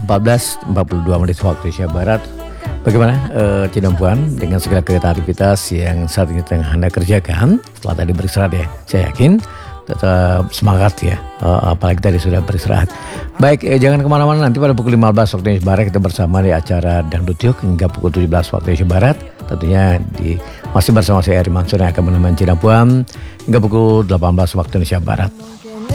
14.42 waktu Indonesia Barat. Bagaimana Cinampuan dengan segala kereta aktivitas yang saat ini tengah Anda kerjakan setelah tadi beristirahat ya? Saya yakin tetap semangat ya, apalagi tadi sudah beristirahat. Baik, jangan kemana-mana, nanti pada pukul 15 waktu Indonesia Barat kita bersama di acara Dangdut Yuk hingga pukul 17 waktu Indonesia Barat. Tentunya masih bersama saya Eri Mansur yang akan menemani Cinampuan hingga pukul 18 waktu Indonesia Barat.